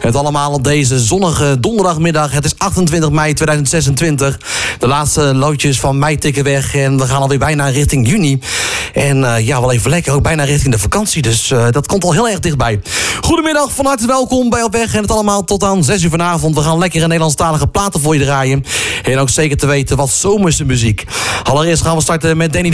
Het allemaal op deze zonnige donderdagmiddag. Het is 28 mei 2026. De laatste loodjes van mei tikken weg. En we gaan alweer bijna richting juni. En wel even lekker, ook bijna richting de vakantie. Dus dat komt al heel erg dichtbij. Goedemiddag, van harte welkom bij Op Weg. En het allemaal tot aan 6 uur vanavond. We gaan lekkere Nederlandstalige platen voor je draaien. En ook zeker te weten wat zomerse muziek. Allereerst gaan we starten met Danny